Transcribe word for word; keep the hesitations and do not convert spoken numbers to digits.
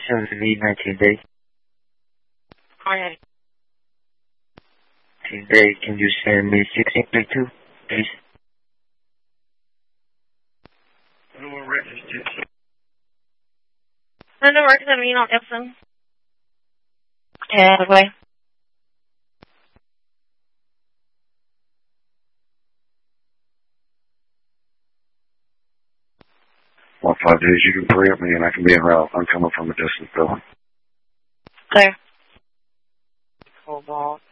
seven V nineteen day. Alright. nineteen day, can you send me sixteen thirty-two, please? No more records. No, no records of me on Epson. Yeah, bye. One five days, you can pre-up me and I can be en route. I'm coming from a distance, though. Clear. Cobalt.